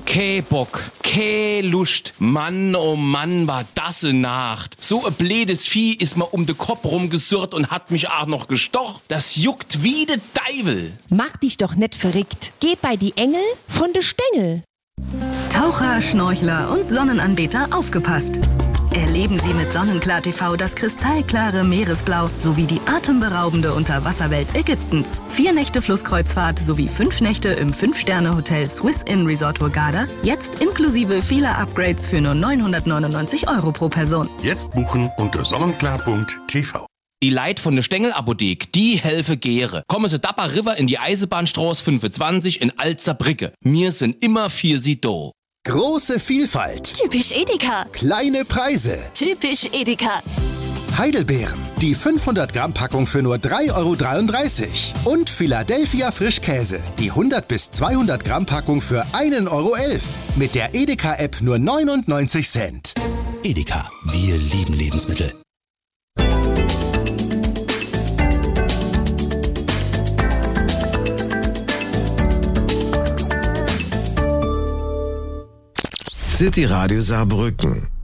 Keh Bock, keh Lust. Mann, oh Mann, war das eine Nacht. So ein blödes Vieh ist mir um den Kopf rumgesurrt und hat mich auch noch gestochen. Das juckt wie de Deivel. Mach dich doch nicht verrückt. Geh bei die Engel von de Stängel. Taucher, Schnorchler und Sonnenanbeter aufgepasst. Erleben Sie mit Sonnenklar TV das kristallklare Meeresblau sowie die atemberaubende Unterwasserwelt Ägyptens. 4 Nächte Flusskreuzfahrt sowie 5 Nächte im 5-Sterne-Hotel Swiss Inn Resort Hurghada. Jetzt inklusive vieler Upgrades für nur 999 € pro Person. Jetzt buchen unter sonnenklar.tv. Die Leit von der Stengelapothek, die helfe Gere. Kommen Sie Dapper River in die Eisenbahnstraße 25 in Alzerbrücke. Wir sind immer für Sie da. Große Vielfalt. Typisch Edeka. Kleine Preise. Typisch Edeka. Heidelbeeren. Die 500 Gramm Packung für nur 3,33 €. Und Philadelphia Frischkäse. Die 100 bis 200 Gramm Packung für 1,11 €. Mit der Edeka-App nur 99 Cent. Edeka. Wir lieben Lebensmittel. City Radio Saarbrücken.